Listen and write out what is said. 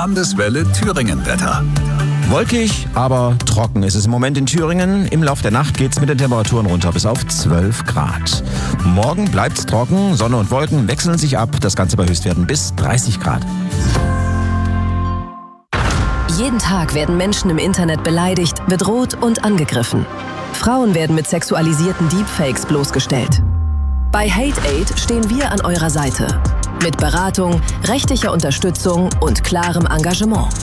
Landeswelle Thüringen-Wetter. Wolkig, aber trocken ist es im Moment in Thüringen. Im Lauf der Nacht geht's mit den Temperaturen runter bis auf 12 Grad. Morgen bleibt's trocken, Sonne und Wolken wechseln sich ab. Das Ganze bei Höchstwerten bis 30 Grad. Jeden Tag werden Menschen im Internet beleidigt, bedroht und angegriffen. Frauen werden mit sexualisierten Deepfakes bloßgestellt. Bei HateAid stehen wir an eurer Seite. Mit Beratung, rechtlicher Unterstützung und klarem Engagement.